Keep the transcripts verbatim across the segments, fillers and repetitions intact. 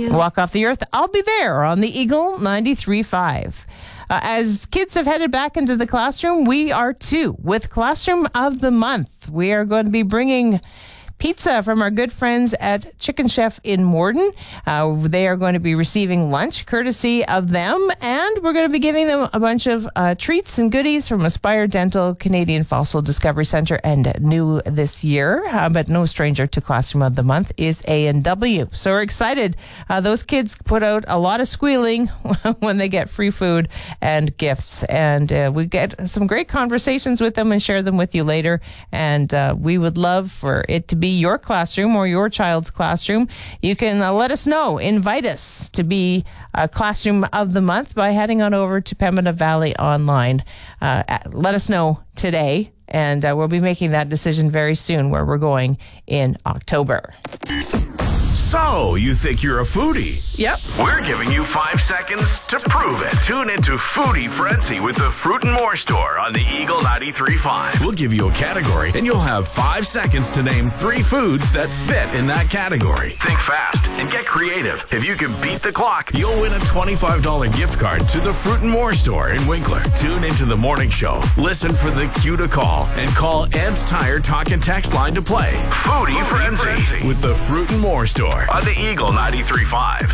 Walk Off the Earth, I'll be there on the Eagle ninety-three point five. Uh, as kids have headed back into the classroom, we are too, with Classroom of the Month. We are going to be bringing pizza from our good friends at Chicken Chef in Morden. Uh, they are going to be receiving lunch courtesy of them, and we're going to be giving them a bunch of uh, treats and goodies from Aspire Dental, Canadian Fossil Discovery Centre, and new this year, uh, but no stranger to Classroom of the Month, is A and W. So we're excited. Uh, those kids put out a lot of squealing when they get free food and gifts, and uh, we get some great conversations with them and share them with you later, and uh, we would love for it to be your classroom or your child's classroom. You can uh, let us know. Invite us to be a Classroom of the Month by heading on over to Pembina Valley Online. Uh, let us know today, and uh, we'll be making that decision very soon where we're going in October. So, you think you're a foodie? Yep. We're giving you five seconds to prove it. Tune into Foodie Frenzy with the Fruit and More Store on the Eagle ninety-three point five. We'll give you a category, and you'll have five seconds to name three foods that fit in that category. Think fast and get creative. If you can beat the clock, you'll win a twenty-five dollars gift card to the Fruit and More Store in Winkler. Tune into the morning show. Listen for the cue to call, and call Ed's Tire Talk and Text line to play Foodie, Foodie Frenzy, Frenzy with the Fruit and More Store on the Eagle ninety-three point five.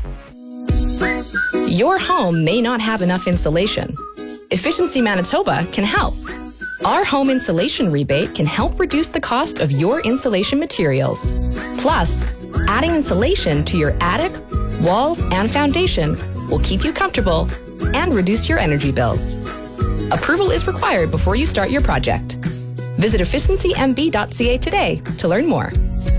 Your home may not have enough insulation. Efficiency Manitoba can help. Our home insulation rebate can help reduce the cost of your insulation materials. Plus, adding insulation to your attic, walls, and foundation will keep you comfortable and reduce your energy bills. Approval is required before you start your project. Visit efficiency m b dot c a today to learn more.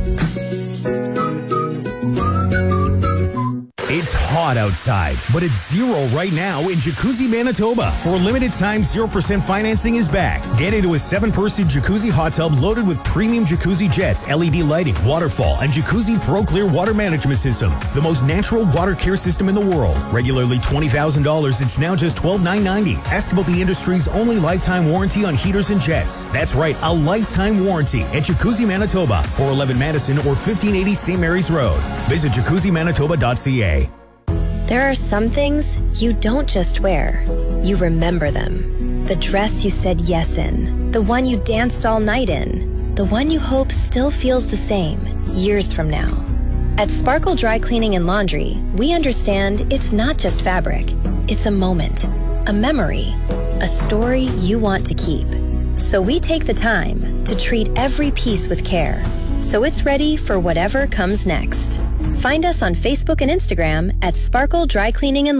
It's hot outside, but it's zero right now in Jacuzzi Manitoba. For a limited time, zero percent financing is back. Get into a seven-person jacuzzi hot tub loaded with premium jacuzzi jets, L E D lighting, waterfall, and Jacuzzi Pro Clear water management system. The most natural water care system in the world. Regularly twenty thousand dollars, it's now just twelve thousand nine hundred ninety dollars. Ask about the industry's only lifetime warranty on heaters and jets. That's right, a lifetime warranty at Jacuzzi Manitoba, four eleven Madison or fifteen eighty Saint Mary's Road. Visit jacuzzi manitoba dot c a. There are some things you don't just wear, you remember them. The dress you said yes in, the one you danced all night in, the one you hope still feels the same years from now. At Sparkle Dry Cleaning and Laundry, we understand it's not just fabric, it's a moment, a memory, a story you want to keep. So we take the time to treat every piece with care, so it's ready for whatever comes next. Find us on Facebook and Instagram at Sparkle Dry Cleaning and